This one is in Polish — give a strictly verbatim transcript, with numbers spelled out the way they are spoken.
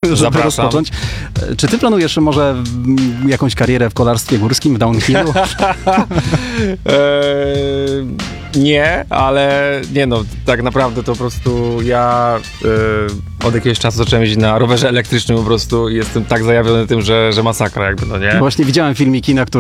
żeby Zapraszam. rozpocząć. Czy ty planujesz może mm, jakąś karierę w kolarstwie górskim, w downhillu? Eee, nie, ale nie no, tak naprawdę to po prostu ja e, od jakiegoś czasu zacząłem jeździć na rowerze elektrycznym po prostu i jestem tak zajawiony tym, że, że masakra jakby, no nie? Właśnie widziałem filmiki, na których